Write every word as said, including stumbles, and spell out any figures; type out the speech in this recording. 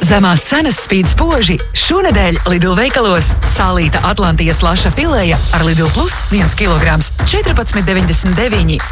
Zemās cenas spīd spoži. Šonedēļ Lidl veikalos sālīta Atlantijas laša fileja ar Lidl Plus viens kilograms četrpadsmit deviņdesmit deviņi.